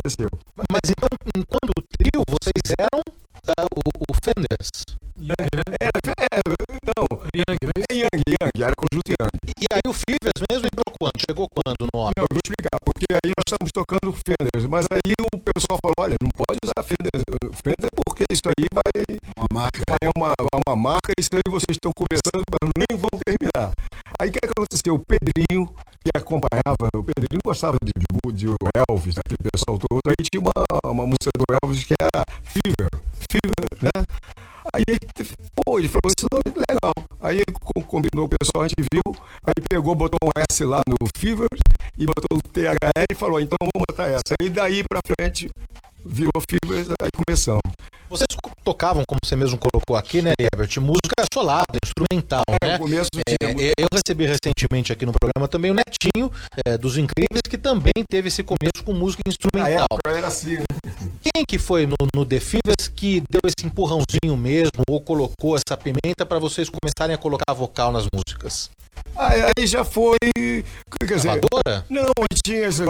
aconteceu. Mas então, enquanto trio, vocês eram o Fenders? Yang, era conjunto Yang. E aí o Fivers mesmo entrou quando? Chegou quando no nome? Não, eu vou explicar, porque aí nós estamos tocando Fenders, mas aí o pessoal falou, olha, não pode usar Fender porque isso aí vai... uma marca, isso aí vocês estão começando, mas nem vão terminar. Aí o que aconteceu? O Pedrinho, que acompanhava, o Pedrinho gostava de Elvis, aquele pessoal todo, aí tinha uma música do Elvis que era Fever, né? Aí ele falou, isso não é legal. Aí combinou o pessoal, a gente viu, aí pegou, botou um S lá no Fever e botou o THL e falou, então vamos botar essa. Aí daí pra frente virou Fever, aí começamos. Vocês tocavam, como você mesmo colocou aqui, né, Herbert, música solada, instrumental, né? No começo eu recebi recentemente aqui no programa também o Netinho, dos Incríveis, que também teve esse começo com música instrumental. Na época era assim, né? Quem que foi no The Fivers que deu esse empurrãozinho mesmo, ou colocou essa pimenta para vocês começarem a colocar vocal nas músicas? Aí já foi... Quer dizer, gravadora? Não, tinha esse...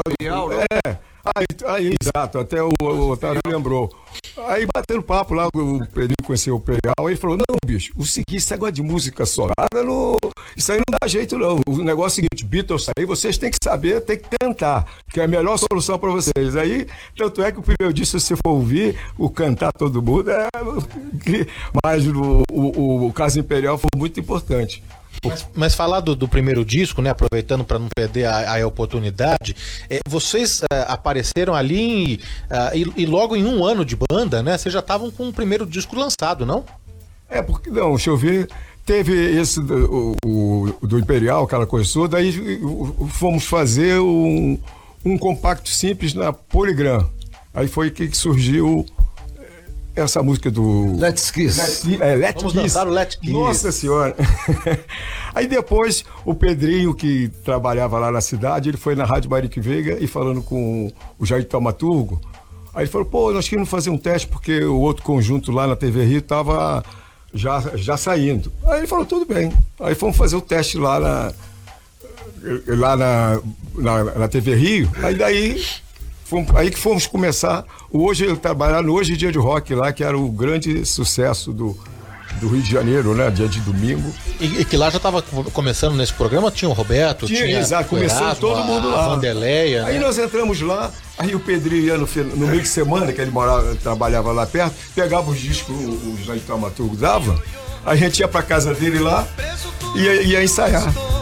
Aí, exato, até o Otávio lembrou. Aí batendo papo lá, o Pedrinho conheceu o Perial, aí ele falou, não, bicho, o seguinte, esse negócio de música solada, isso aí não dá jeito não. O negócio é o seguinte, Beatles aí, vocês têm que saber, tem que tentar, que é a melhor solução para vocês. Aí, tanto é que o primeiro disco, se você for ouvir, o cantar todo mundo, mas o caso Imperial foi muito importante. Mas falar do primeiro disco, né, aproveitando para não perder a oportunidade, vocês apareceram ali e logo em um ano de banda, né, vocês já estavam com o primeiro disco lançado, não? Porque não, deixa eu ver, teve esse do Imperial, aquela coisa toda, aí fomos fazer um compacto simples na Polygram, aí foi que surgiu essa música do... Let's Kiss. Vamos dançar o Let's Kiss. Nossa Senhora. Aí depois o Pedrinho, que trabalhava lá na cidade, ele foi na Rádio Marique Veiga e falando com o Jair Taumaturgo, aí ele falou, pô, nós queríamos fazer um teste porque o outro conjunto lá na TV Rio estava já saindo. Aí ele falou, tudo bem. Aí fomos fazer o teste lá na TV Rio, aí que fomos começar. Hoje ele trabalhar no Hoje Dia de Rock lá, que era o grande sucesso do Rio de Janeiro, né? Dia de domingo. E que lá já estava começando nesse programa, tinha o Roberto, tinha exato, começou todo mundo lá. A Vanderleia. Aí nós entramos lá, aí o Pedrinho ia no meio de semana, que ele trabalhava lá perto, pegava os discos, o Jair Taumaturgo dava, a gente ia pra casa dele lá e ia ensaiar.